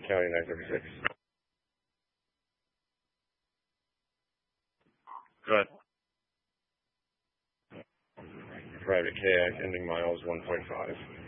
County 936. Go ahead. Private KX ending miles 1.5.